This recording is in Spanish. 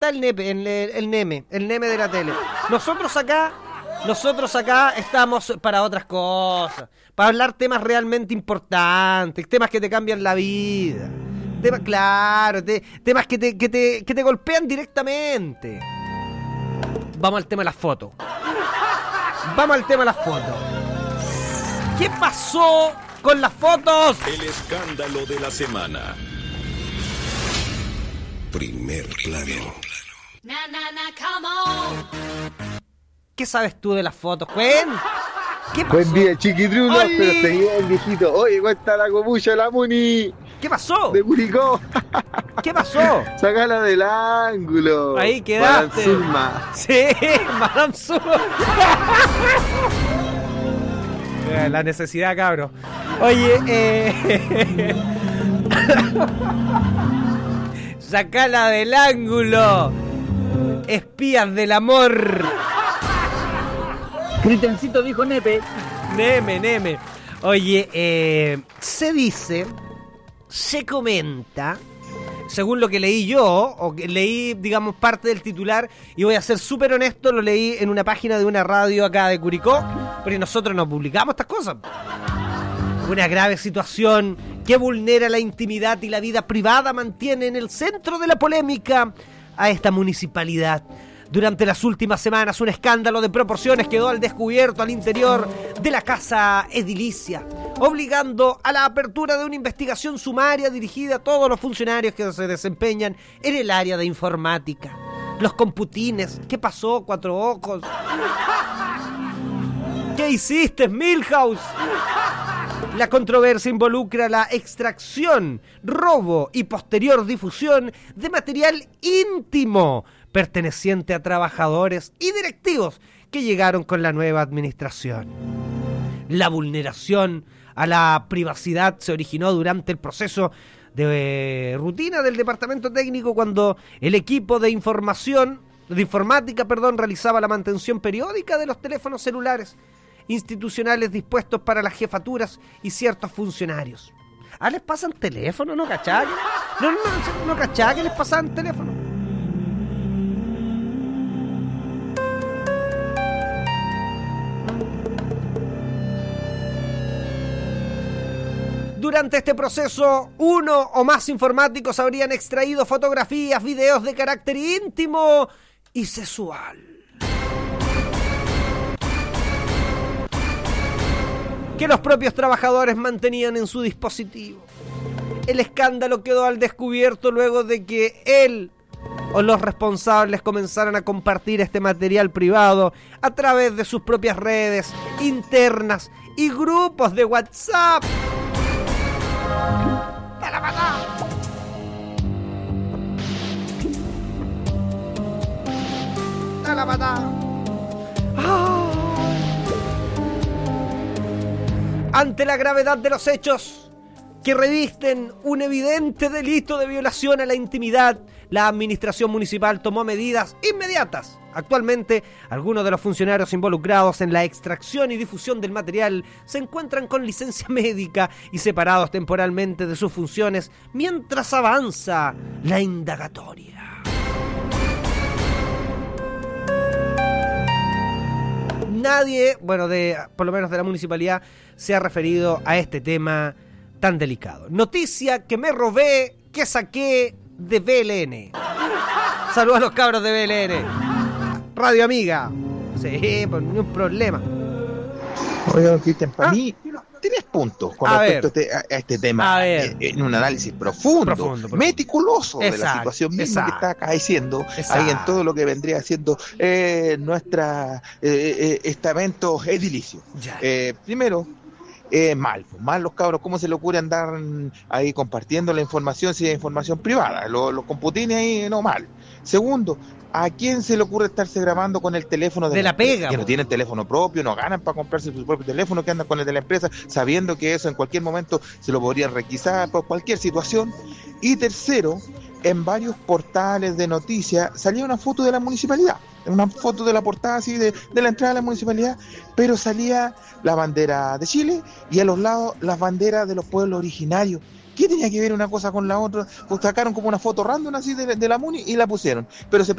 el nepe, el neme de la tele. Nosotros acá estamos para otras cosas, para hablar temas realmente importantes, temas que te cambian la vida, temas, claro, temas que te golpean directamente. Vamos al tema de las fotos. ¿Qué pasó con las fotos? El escándalo de la semana. Primer plano. ¿Qué sabes tú de las fotos, Cuen? ¿Qué pasó? Buen día, chiquitrulo, ¡Oli! pero estoy bien, viejito. Oye, cuenta la copucha, la Muni. ¿Qué pasó? De Curicó. ¿Qué pasó? Sácala del ángulo. Ahí quedaste. Madame Zulma. Sí, Madame Zulma. La necesidad, cabro. Oye, sacala del ángulo. Espías del amor. Cristiancito dijo nepe. Neme. Oye, se comenta, según lo que leí yo, o que leí, digamos, parte del titular, y voy a ser súper honesto, lo leí en una página de una radio acá de Curicó, porque nosotros no publicamos estas cosas. Una grave situación que vulnera la intimidad y la vida privada mantiene en el centro de la polémica a esta municipalidad. Durante las últimas semanas, un escándalo de proporciones quedó al descubierto al interior de la casa edilicia, obligando a la apertura de una investigación sumaria dirigida a todos los funcionarios que se desempeñan en el área de informática. Los computines, ¿qué pasó, Cuatro Ojos? ¿Qué hiciste, Milhouse? La controversia involucra la extracción, robo y posterior difusión de material íntimo perteneciente a trabajadores y directivos que llegaron con la nueva administración. La vulneración a la privacidad se originó durante el proceso de rutina del departamento técnico cuando el equipo de informática, realizaba la mantención periódica de los teléfonos celulares institucionales dispuestos para las jefaturas y ciertos funcionarios. ¿Les pasan teléfono? ¿No cachá? No cachá que les pasaban teléfono. Durante este proceso, uno o más informáticos habrían extraído fotografías, videos de carácter íntimo y sexual. Que los propios trabajadores mantenían en su dispositivo. El escándalo quedó al descubierto luego de que él o los responsables comenzaran a compartir este material privado a través de sus propias redes internas y grupos de WhatsApp. ¡Te la mató! ¡Te la mató! ¡Oh! Ante la gravedad de los hechos que revisten un evidente delito de violación a la intimidad, la administración municipal tomó medidas inmediatas. Actualmente, algunos de los funcionarios involucrados en la extracción y difusión del material se encuentran con licencia médica y separados temporalmente de sus funciones mientras avanza la indagatoria. Nadie, por lo menos de la municipalidad, se ha referido a este tema tan delicado. Noticia que me robé, que saqué de BLN. Saludos a los cabros de BLN. Radio amiga. Sí, pues ni un problema. Oiga, Cristian, para mí tienes puntos con respecto a este tema. En un análisis profundo, meticuloso de la situación misma que está acaeciendo ahí en todo lo que vendría siendo nuestra estamento edilicio. Primero, mal los cabros, ¿cómo se le ocurre andar ahí compartiendo la información si es información privada? Los computines ahí, no, mal. Segundo, ¿a quién se le ocurre estarse grabando con el teléfono de la pega? Que no tienen teléfono propio, no ganan para comprarse su propio teléfono, que andan con el de la empresa, sabiendo que eso en cualquier momento se lo podrían requisar por cualquier situación. Y tercero, en varios portales de noticias salía una foto de la municipalidad, una foto de la portada así de la entrada de la municipalidad, pero salía la bandera de Chile y a los lados las banderas de los pueblos originarios. ¿Qué tenía que ver una cosa con la otra? Pues sacaron como una foto random así de la Muni y la pusieron, pero se